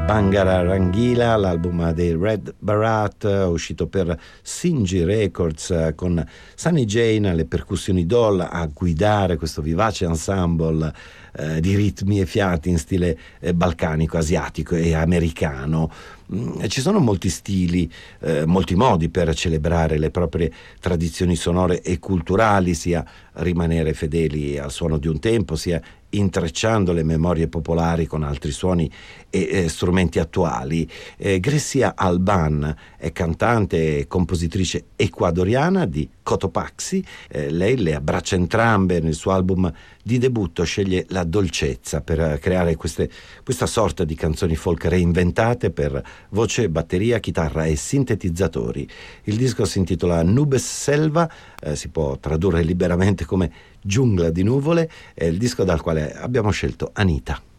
Bangara Ranghila, l'album dei Red Bharat, uscito per Sinji Records, con Sunny Jane alle percussioni Doll a guidare questo vivace ensemble di ritmi e fiati in stile balcanico, asiatico e americano. Ci sono molti stili, molti modi per celebrare le proprie tradizioni sonore e culturali, sia rimanere fedeli al suono di un tempo, sia intrecciando le memorie popolari con altri suoni e strumenti attuali. Grecia Alban è cantante e compositrice ecuadoriana di Cotopaxi. Lei le abbraccia entrambe nel suo album di debutto, sceglie la dolcezza per creare questa sorta di canzoni folk reinventate per voce, batteria, chitarra e sintetizzatori. Il disco si intitola Nubes Selva, si può tradurre liberamente come giungla di nuvole, è il disco dal quale abbiamo scelto Anita.